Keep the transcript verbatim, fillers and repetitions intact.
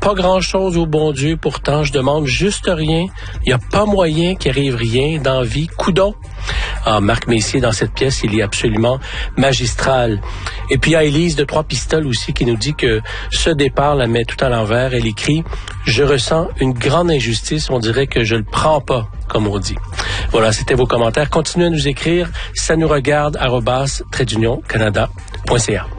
pas grand-chose au bon Dieu, pourtant je demande juste rien. Il n'y a pas moyen qu'il arrive rien dans la vie. Coudon. Ah, Marc Messier, dans cette pièce, il est absolument magistral. Et puis il y a Élise de Trois Pistoles aussi qui nous dit que ce départ la met tout à l'envers. Elle écrit « Je ressens une grande injustice, on dirait que je le prends pas », comme on dit. Voilà, c'était vos commentaires. Continuez à nous écrire. Ça nous regarde, arobase, trait d'union, canada point c a.